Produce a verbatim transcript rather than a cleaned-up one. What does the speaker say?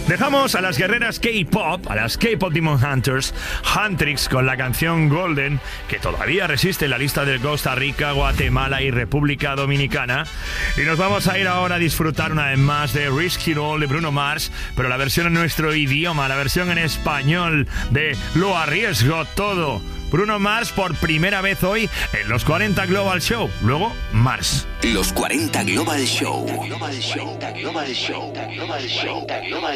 Dejamos a las guerreras K-pop, a las K-pop Demon Hunters, Huntrix, con la canción Golden, que todavía resiste en la lista de Costa Rica, Guatemala y República Dominicana. Y nos vamos a ir ahora a disfrutar una vez más de Risk It All de Bruno Mars, pero la versión en nuestro idioma, la versión en español de Lo Arriesgo Todo. Bruno Mars por primera vez hoy en los cuarenta Global Show. Luego, Mars. Los cuarenta Global Show. Global Show. Global Show. Global Show.